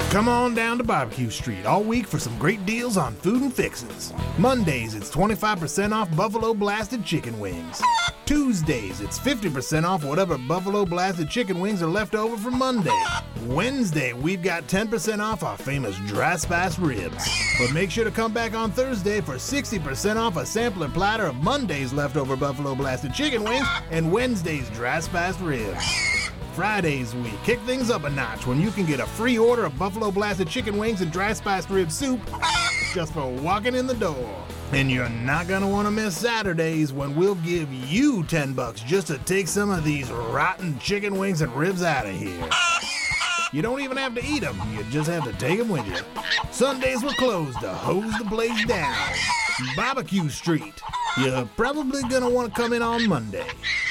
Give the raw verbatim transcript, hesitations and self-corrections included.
Come on down to Barbecue Street all week for some great deals on food and fixins. Mondays, it's twenty-five percent off Buffalo Blasted chicken wings. Tuesdays, it's fifty percent off whatever Buffalo Blasted chicken wings are left over from Monday. Wednesday, we've got ten percent off our famous dry spice ribs. But make sure to come back on Thursday for sixty percent off a sampler platter of Monday's leftover Buffalo Blasted chicken wings and Wednesday's dry spice ribs. Fridays, we kick things up a notch when you can get a free order of Buffalo Blasted chicken wings and dry spiced rib soup just for walking in the door. And you're not gonna want to miss Saturdays when we'll give you ten bucks just to take some of these rotten chicken wings and ribs out of here. You don't even have to eat them, you just have to take them with you. Sundays we're closed to hose the place down. Barbecue Street. You're probably gonna want to come in on Monday.